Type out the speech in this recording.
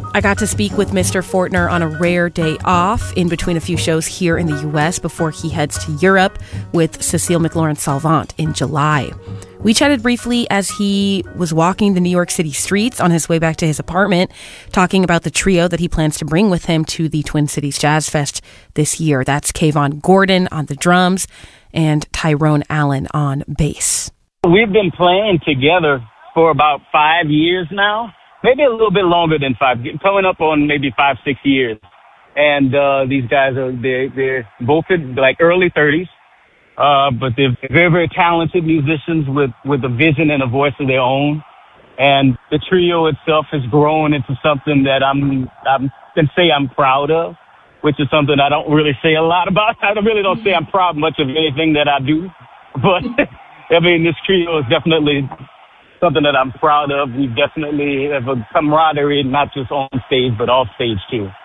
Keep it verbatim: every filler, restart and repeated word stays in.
I got to speak with Mister Fortner on a rare day off in between a few shows here in the U S before he heads to Europe with Cecile McLorin-Salvant in July. We chatted briefly as he was walking the New York City streets on his way back to his apartment, talking about the trio that he plans to bring with him to the Twin Cities Jazz Fest this year. That's Kayvon Gordon on the drums and Tyrone Allen on bass. We've been playing together for about five years now. Maybe a little bit longer than five, coming up on maybe five, six years. And uh, these guys are, they're, they're both in like early thirties, uh, but they're very, very talented musicians with, with a vision and a voice of their own. And the trio itself has grown into something that I'm, I can say I'm proud of, which is something I don't really say a lot about. I don't really don't say I'm proud much of anything that I do. But, I mean, this trio is definitely something that I'm proud of. We definitely have a camaraderie, not just on stage, but off stage too.